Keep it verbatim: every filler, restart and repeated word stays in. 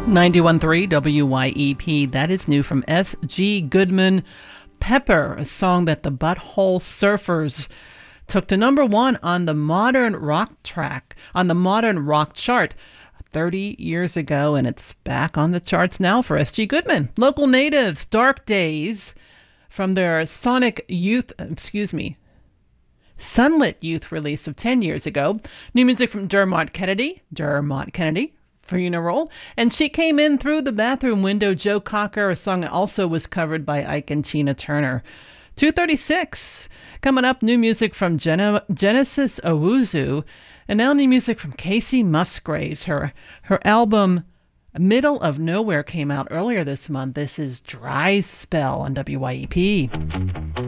ninety-one point three W Y E P. That is new from S G Goodman. Pepper, a song that the Butthole Surfers took to number one on the modern rock track, on the modern rock chart thirty years ago, and it's back on the charts now for S G Goodman. Local Natives, Dark Days, from their Sonic Youth, excuse me, Sunlit Youth release of ten years ago. New music from Dermot Kennedy, Dermot Kennedy, Funeral, and She Came In Through the Bathroom Window, Joe Cocker, a song that also was covered by Ike and Tina Turner. two thirty-six, coming up, new music from Gen- Genesis Owuzu, and now new music from Casey Musgraves. Her, her album Middle of Nowhere came out earlier this month. This is Dry Spell on W Y E P.